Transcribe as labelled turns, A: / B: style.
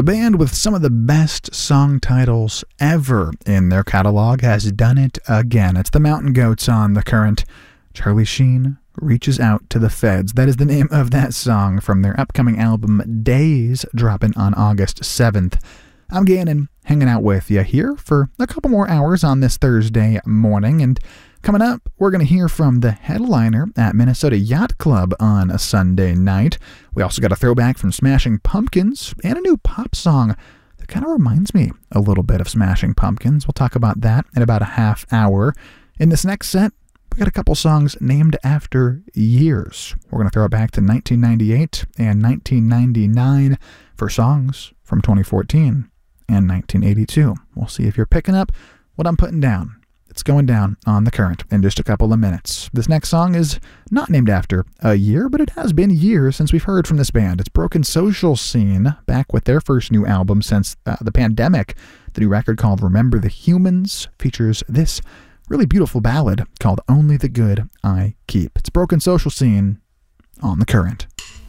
A: A band with some of the best song titles ever in their catalog has done it again. It's the Mountain Goats on The Current. Charlie Sheen reaches out to the feds. That is the name of that song from their upcoming album Days, dropping on August 7th. I'm Gannon, hanging out with you here for a couple more hours on this Thursday morning, and coming up, we're going to hear from the headliner at Minnesota Yacht Club on a Sunday night. We also got a throwback from Smashing Pumpkins and a new pop song that kind of reminds me a little bit of Smashing Pumpkins. We'll talk about that in about a half hour. In this next set, we got a couple songs named after years. We're going to throw it back to 1998 and 1999 for songs from 2014 and 1982. We'll see if you're picking up what I'm putting down. It's going down on The Current in just a couple of minutes. This next song is not named after a year, but it has been years since we've heard from this band. It's Broken Social Scene, back with their first new album since the pandemic. The new record called Remember the Humans features this really beautiful ballad called Only the Good I Keep. It's Broken Social Scene on The Current.